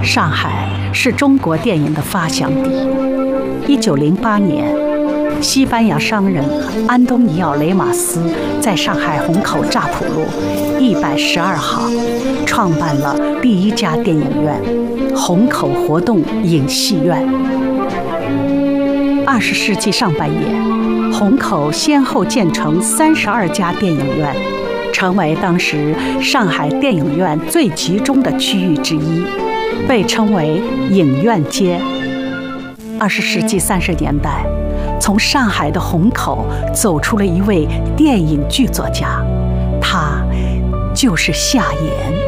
上海是中国电影的发祥地。1908年，西班牙商人安东尼奥·雷马斯在上海虹口乍浦路112号创办了第一家电影院——虹口活动影戏院。20世纪上半叶，虹口先后建成32家电影院，成为当时上海电影院最集中的区域之一，被称为影院街。20世纪30年代，从上海的虹口走出了一位电影剧作家，他就是夏言。